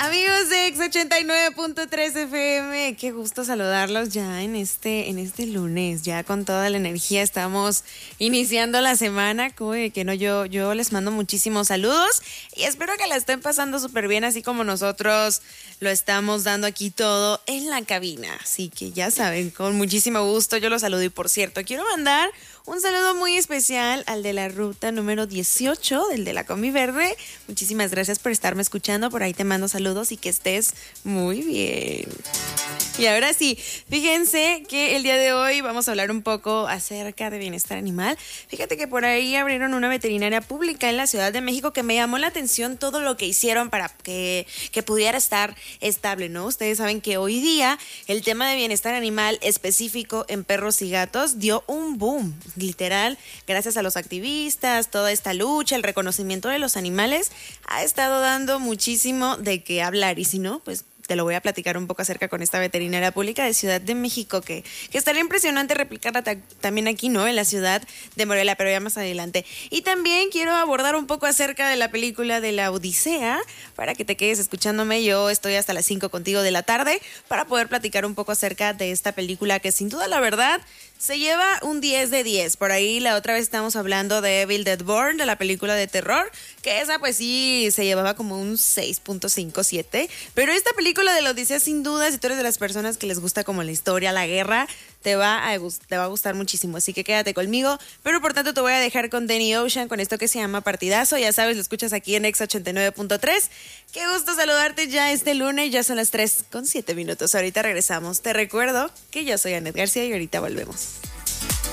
Amigos de X89.3 FM, qué gusto saludarlos ya en este lunes, ya con toda la energía estamos iniciando la semana, que no, yo les mando muchísimos saludos y espero que la estén pasando súper bien, así como nosotros lo estamos dando aquí todo en la cabina, así que ya saben, con muchísimo gusto yo los saludo y por cierto, quiero mandar un saludo muy especial al de la ruta número 18, del de la Combi Verde. Muchísimas gracias por estarme escuchando. Por ahí te mando saludos y que estés muy bien. Y ahora sí, fíjense que el día de hoy vamos a hablar un poco acerca de bienestar animal. Fíjate que por ahí abrieron una veterinaria pública en la Ciudad de México que me llamó la atención todo lo que hicieron para que pudiera estar estable, ¿no? Ustedes saben que hoy día el tema de bienestar animal específico en perros y gatos dio un boom. Literal, gracias a los activistas, toda esta lucha, el reconocimiento de los animales ha estado dando muchísimo de qué hablar y si no, pues te lo voy a platicar un poco acerca con esta veterinaria pública de Ciudad de México que estaría impresionante replicarla también aquí, ¿no? En la ciudad de Morelia, pero ya más adelante. Y también quiero abordar un poco acerca de la película de la Odisea, para que te quedes escuchándome. Yo estoy hasta las 5 contigo de la tarde para poder platicar un poco acerca de esta película que sin duda, la verdad, se lleva un 10 de 10. Por ahí la otra vez estamos hablando de Evil Dead Born, de la película de terror, que esa pues sí se llevaba como un 6.57. Pero esta película de la Odisea, sin duda, si tú eres de las personas que les gusta como la historia, la guerra, te va a gustar muchísimo. Así que quédate conmigo. Pero por tanto te voy a dejar con Danny Ocean, con esto que se llama Partidazo. Ya sabes, lo escuchas aquí en X89.3. Qué gusto saludarte ya este lunes. Ya son las 3:07. Ahorita regresamos. Te recuerdo que yo soy Anet García y ahorita volvemos.